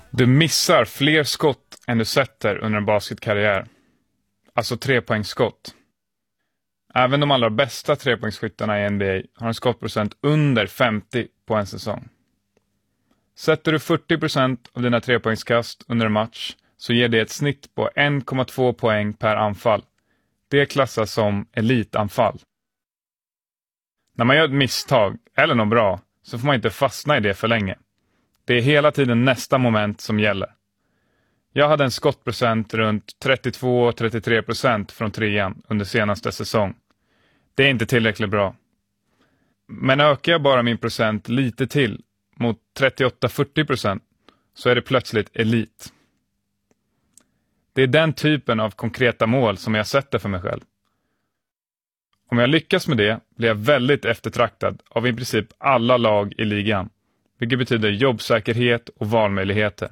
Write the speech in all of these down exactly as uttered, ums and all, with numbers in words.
Du missar fler skott än du sätter under en basketkarriär. Alltså trepoängsskott. Även de allra bästa trepoängsskyttarna i N B A har en skottprocent under femtio på en säsong. Sätter du fyrtio procent av dina trepoängskast under en match så ger det ett snitt på en komma två poäng per anfall. Det klassas som elitanfall. När man gör ett misstag eller något bra så får man inte fastna i det för länge. Det är hela tiden nästa moment som gäller. Jag hade en skottprocent runt trettiotvå till trettiotre procent från trean under senaste säsong. Det är inte tillräckligt bra. Men ökar jag bara min procent lite till mot trettioåtta till fyrtio procent så är det plötsligt elit. Det är den typen av konkreta mål som jag sätter för mig själv. Om jag lyckas med det blir jag väldigt eftertraktad av i princip alla lag i ligan, vilket betyder jobbsäkerhet och valmöjligheter.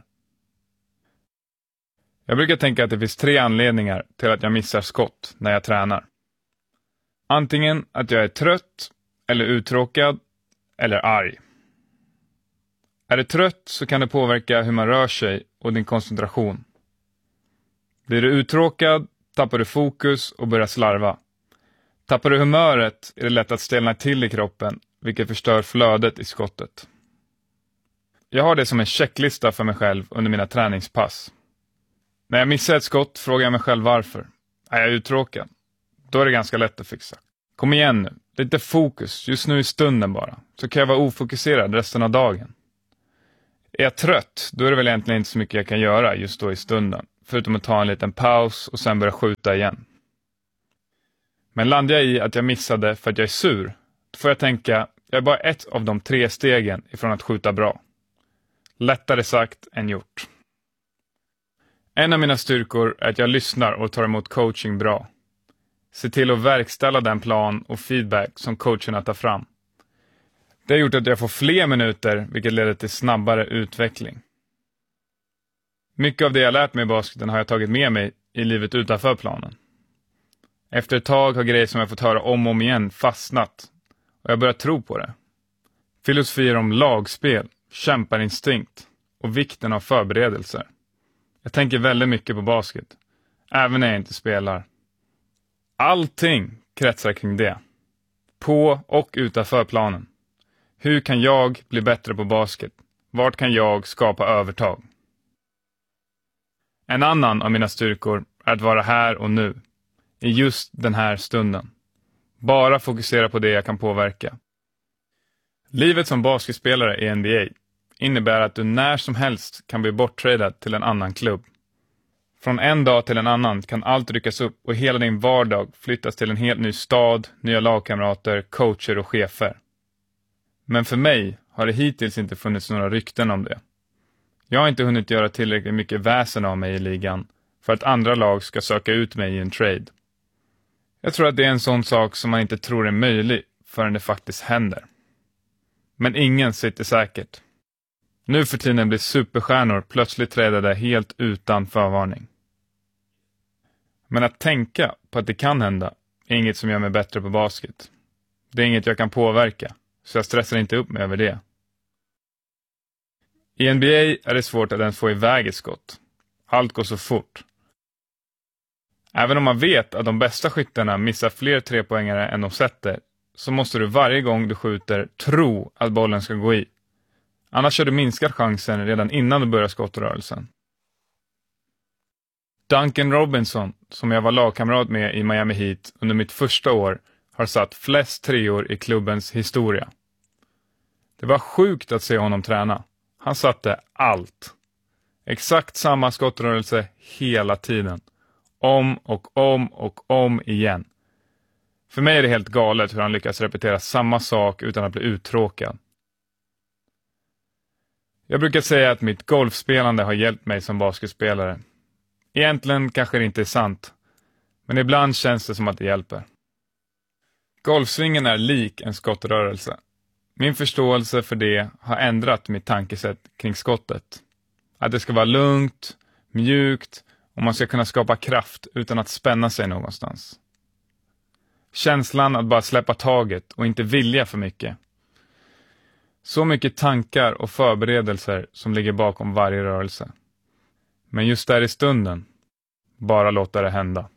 Jag brukar tänka att det finns tre anledningar till att jag missar skott när jag tränar. Antingen att jag är trött, eller uttråkad, eller arg. Är du trött så kan det påverka hur man rör sig och din koncentration. Blir du uttråkad tappar du fokus och börjar slarva. Tappar du humöret är det lätt att stelna till i kroppen, vilket förstör flödet i skottet. Jag har det som en checklista för mig själv under mina träningspass. När jag missar ett skott frågar jag mig själv varför. Är jag uttråkad? Då är det ganska lätt att fixa. Kom igen nu, lite fokus, just nu i stunden bara. Så kan jag vara ofokuserad resten av dagen. Är jag trött, då är det väl egentligen inte så mycket jag kan göra just då i stunden. Förutom att ta en liten paus och sen börja skjuta igen. Men landar jag i att jag missade för att jag är sur, då får jag tänka, jag är bara ett av de tre stegen ifrån att skjuta bra. Lättare sagt än gjort. En av mina styrkor är att jag lyssnar och tar emot coaching bra. Se till att verkställa den plan och feedback som coacherna tar fram. Det har gjort att jag får fler minuter, vilket leder till snabbare utveckling. Mycket av det jag lärt mig i basketen har jag tagit med mig i livet utanför planen. Efter ett tag har grejer som jag fått höra om och om igen fastnat. Och jag börjar tro på det. Filosofier om lagspel, kämparinstinkt och vikten av förberedelser. Jag tänker väldigt mycket på basket. Även när jag inte spelar. Allting kretsar kring det. På och utanför planen. Hur kan jag bli bättre på basket? Vart kan jag skapa övertag? En annan av mina styrkor är att vara här och nu. I just den här stunden. Bara fokusera på det jag kan påverka. Livet som basketspelare i N B A innebär att du när som helst kan bli borttradad till en annan klubb. Från en dag till en annan kan allt ryckas upp och hela din vardag flyttas till en helt ny stad, nya lagkamrater, coacher och chefer. Men för mig har det hittills inte funnits några rykten om det. Jag har inte hunnit göra tillräckligt mycket väsen av mig i ligan för att andra lag ska söka ut mig i en trade. Jag tror att det är en sån sak som man inte tror är möjlig förrän det faktiskt händer. Men ingen sitter säkert. Nu för tiden blir superstjärnor plötsligt trädade helt utan förvarning. Men att tänka på att det kan hända är inget som gör mig bättre på basket. Det är inget jag kan påverka, så jag stressar inte upp mig över det. I N B A är det svårt att ens få iväg ett skott. Allt går så fort. Även om man vet att de bästa skyttarna missar fler trepoängare än de sätter, så måste du varje gång du skjuter tro att bollen ska gå i. Annars har du minskat chansen redan innan du börjar skottrörelsen. Duncan Robinson, som jag var lagkamrat med i Miami Heat under mitt första år, har satt flest treor i klubbens historia. Det var sjukt att se honom träna. Han satte allt. Exakt samma skottrörelse hela tiden. Om och om och om igen. För mig är det helt galet hur han lyckas repetera samma sak utan att bli uttråkad. Jag brukar säga att mitt golfspelande har hjälpt mig som basketspelare. Egentligen kanske det inte är sant, men ibland känns det som att det hjälper. Golfsvingen är lik en skottrörelse. Min förståelse för det har ändrat mitt tankesätt kring skottet. Att det ska vara lugnt, mjukt och man ska kunna skapa kraft utan att spänna sig någonstans. Känslan att bara släppa taget och inte vilja för mycket. Så mycket tankar och förberedelser som ligger bakom varje rörelse. Men just där i stunden, bara låta det hända.